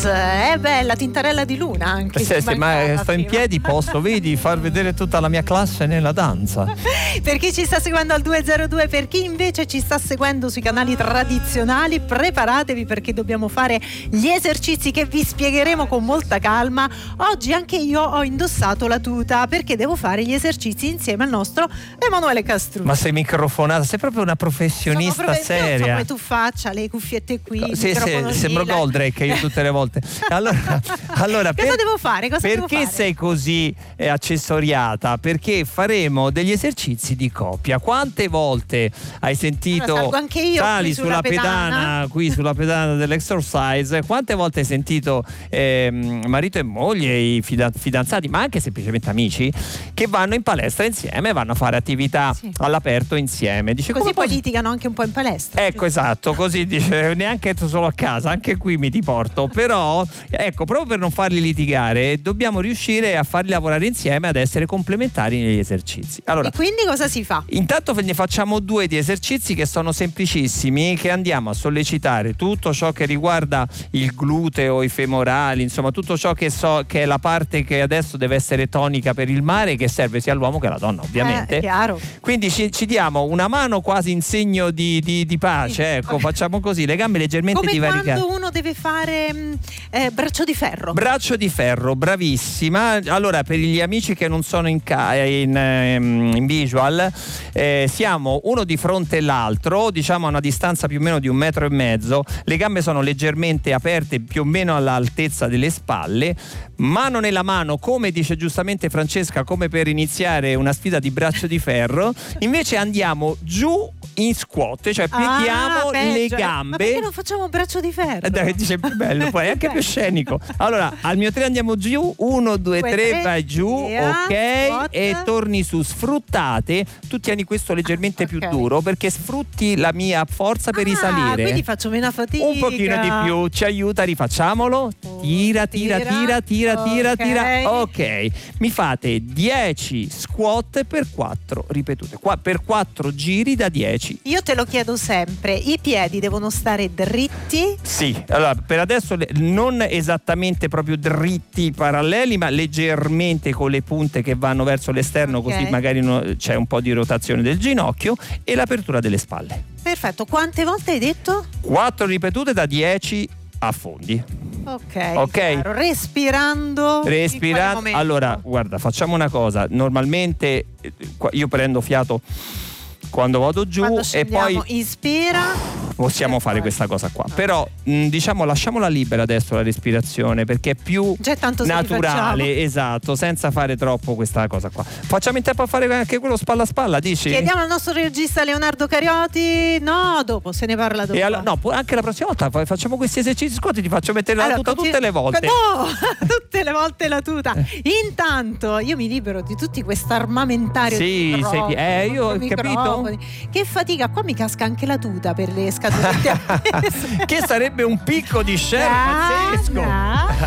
È bella, tintarella di luna anche. Ma sto in piedi, posso, vedi, far vedere tutta la mia classe nella danza. Per chi ci sta seguendo al 202, per chi invece ci sta seguendo sui canali tradizionali, preparatevi perché dobbiamo fare gli esercizi che vi spiegheremo con molta calma. Oggi anche io ho indossato la tuta perché devo fare gli esercizi insieme al nostro Emanuele Castrucci. Ma sei microfonata, sei proprio una professionista seria. Non so come tu faccia, le cuffiette qui. Sì, sembro Goldrake io tutte le volte. Allora cosa devo fare? Perché sei così accessoriata? Perché faremo degli esercizi di coppia. Quante volte hai sentito? Allora, anche io sali sulla pedana, qui sulla pedana dell'exercise. Quante volte hai sentito marito e moglie, i fidanzati, ma anche semplicemente amici, che vanno in palestra insieme, vanno a fare attività all'aperto insieme. Dice, così poi litigano anche un po' in palestra. Ecco, esatto, così dice, neanche solo a casa, anche qui mi ti porto. Però, ecco, proprio per non farli litigare, dobbiamo riuscire a farli lavorare insieme, ad essere complementari negli esercizi. Allora, e quindi cosa si fa? Intanto ne facciamo 2 di esercizi che sono semplicissimi, che andiamo a sollecitare tutto ciò che riguarda il gluteo, i femorali, insomma tutto ciò che è la parte che adesso deve essere tonica per il mare, che serve sia all'uomo che alla donna, ovviamente. Chiaro. Quindi ci diamo una mano quasi in segno di pace, ecco, facciamo così, le gambe leggermente come divaricate. Quando uno deve fare braccio di ferro. Braccio di ferro, bravissima. Allora, per gli amici che non sono in visual, siamo uno di fronte all'altro, diciamo a una distanza più o meno di 1,5 metri. Le gambe sono leggermente aperte, più o meno all'altezza delle spalle, mano nella mano, come dice giustamente Francesca, come per iniziare una sfida di braccio di ferro. Invece andiamo giù in squat, cioè pieghiamo le gambe. Ma perché non facciamo braccio di ferro? Dai, dice più bello, poi è anche più scenico. Allora, al mio 3 andiamo giù, 1, 2, 3, vai giù, ok, squat. e torni su, sfruttate. Tu tieni questo leggermente più duro perché sfrutti la mia forza per risalire. Quindi faccio meno fatica. Un pochino di più, ci aiuta, rifacciamolo. Tira. Ok, mi fate 10 squat per 4 ripetute, per 4 giri da 10. Io te lo chiedo sempre, i piedi devono stare dritti? Sì, allora per adesso non esattamente proprio dritti paralleli, ma leggermente con le punte che vanno verso l'esterno, così magari c'è un po' di rotazione del ginocchio e l'apertura delle spalle. Perfetto, quante volte hai detto? 4 ripetute da 10 a fondi. Ok. Chiaro. Respirando. Allora, guarda, facciamo una cosa. Normalmente io prendo fiato quando vado giù e poi inspira. Possiamo fare questa cosa qua. Però diciamo lasciamola libera adesso la respirazione, perché è più naturale, esatto, senza fare troppo questa cosa qua. Facciamo in tempo a fare anche quello spalla a spalla, dici? Chiediamo al nostro regista Leonardo Carioti. No, dopo se ne parla dopo. Anche la prossima volta poi facciamo questi esercizi squat, ti faccio mettere la tuta tutte le volte. No, tutte le volte la tuta. Intanto io mi libero di tutti quest'armamentario. Sì, io ho capito. Che fatica, qua mi casca anche la tuta per le scatolette. Che sarebbe un picco di scena pazzesco.